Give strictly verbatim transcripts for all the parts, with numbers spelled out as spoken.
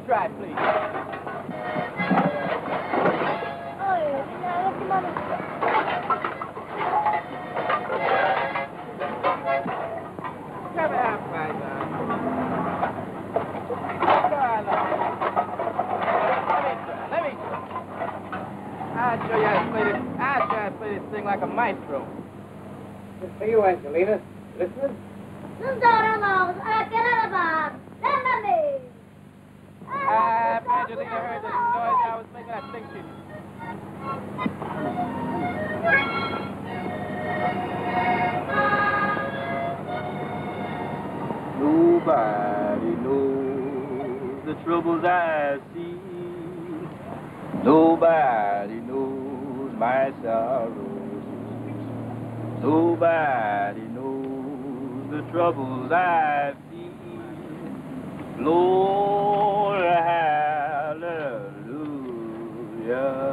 try, please. Grab a half price, man. Go on, let me try, let me try. I'll show you how to play this, I'll show you how to play this thing like a maestro. Good for you, Angelina. Listening? Non doramos, a que nada más. Déjame. Ah, if Angelina heard the noise I was making, I think she... Nobody knows the troubles I see. Nobody knows my sorrows. Nobody knows the troubles I feel. Glory, hallelujah.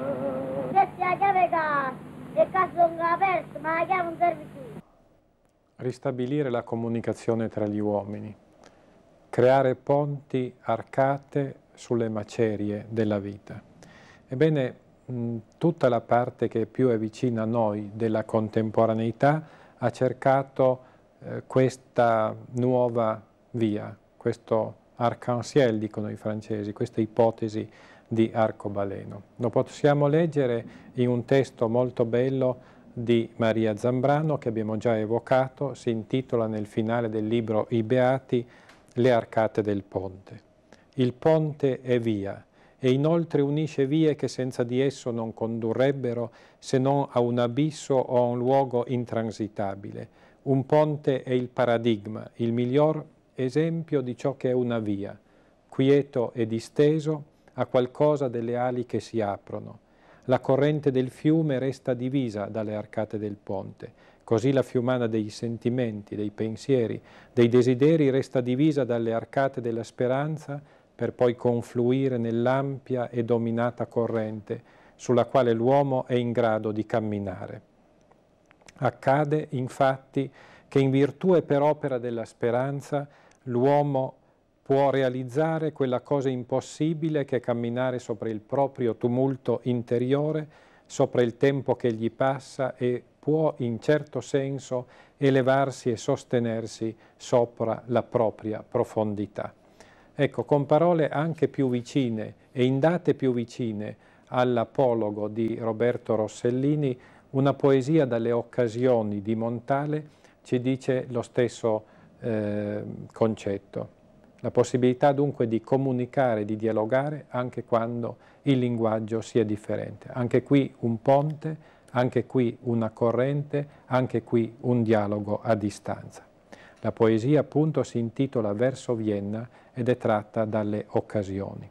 Ristabilire la comunicazione tra gli uomini, creare ponti arcate sulle macerie della vita. Ebbene, mh, tutta la parte che più è vicina a noi della contemporaneità ha cercato eh, questa nuova via, questo arc-en-ciel, dicono i francesi, questa ipotesi di arcobaleno. Lo possiamo leggere in un testo molto bello di Maria Zambrano, che abbiamo già evocato, si intitola nel finale del libro I Beati, Le arcate del ponte. Il ponte è via e inoltre unisce vie che senza di esso non condurrebbero se non a un abisso o a un luogo intransitabile. Un ponte è il paradigma, il miglior esempio di ciò che è una via, quieto e disteso, a qualcosa delle ali che si aprono. La corrente del fiume resta divisa dalle arcate del ponte, così la fiumana dei sentimenti, dei pensieri, dei desideri resta divisa dalle arcate della speranza per poi confluire nell'ampia e dominata corrente sulla quale l'uomo è in grado di camminare. Accade, infatti, che in virtù e per opera della speranza l'uomo può realizzare quella cosa impossibile che è camminare sopra il proprio tumulto interiore, sopra il tempo che gli passa e può in certo senso elevarsi e sostenersi sopra la propria profondità. Ecco, con parole anche più vicine e in date più vicine all'apologo di Roberto Rossellini, una poesia dalle occasioni di Montale ci dice lo stesso eh, concetto. La possibilità dunque di comunicare, di dialogare anche quando il linguaggio sia differente. Anche qui un ponte, anche qui una corrente, anche qui un dialogo a distanza. La poesia appunto si intitola Verso Vienna ed è tratta dalle occasioni.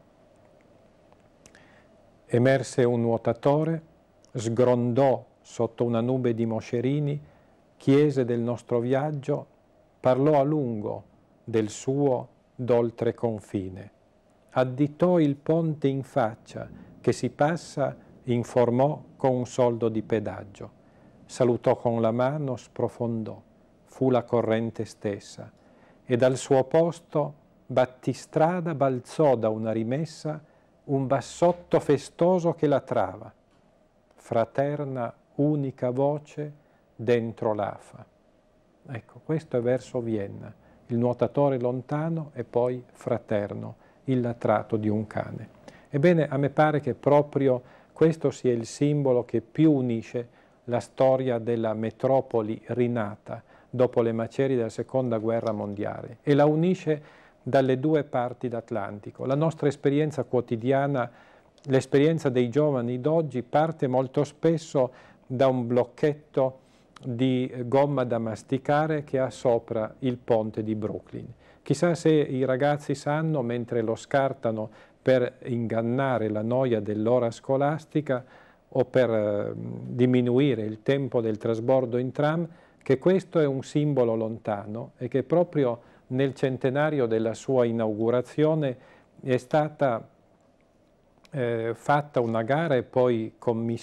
Emerse un nuotatore, sgrondò sotto una nube di moscerini, chiese del nostro viaggio, parlò a lungo del suo d'oltre confine. Additò il ponte in faccia che si passa, informò con un soldo di pedaggio. Salutò con la mano, sprofondò. Fu la corrente stessa e dal suo posto battistrada balzò da una rimessa un bassotto festoso che la trava. Fraterna unica voce dentro l'afa. Ecco, questo è verso Vienna. Il nuotatore lontano e poi fraterno, il latrato di un cane. Ebbene, a me pare che proprio questo sia il simbolo che più unisce la storia della metropoli rinata dopo le macerie della Seconda Guerra Mondiale e la unisce dalle due parti d'Atlantico. La nostra esperienza quotidiana, l'esperienza dei giovani d'oggi parte molto spesso da un blocchetto di gomma da masticare che ha sopra il ponte di Brooklyn. Chissà se i ragazzi sanno, mentre lo scartano per ingannare la noia dell'ora scolastica o per eh, diminuire il tempo del trasbordo in tram, che questo è un simbolo lontano e che proprio nel centenario della sua inaugurazione è stata eh, fatta una gara e poi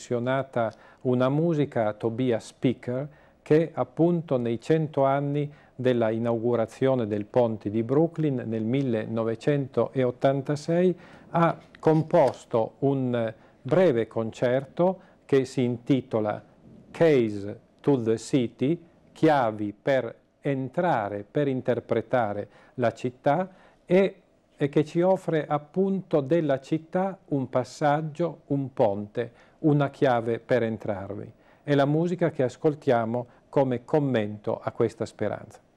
commissionata una musica a Tobias Speaker che appunto nei cento anni della inaugurazione del ponte di Brooklyn nel millenovecentottantasei, ha composto un breve concerto che si intitola Keys to the City, chiavi per entrare, per interpretare la città, e, e che ci offre appunto della città un passaggio, un ponte, una chiave per entrarvi. È la musica che ascoltiamo come commento a questa speranza.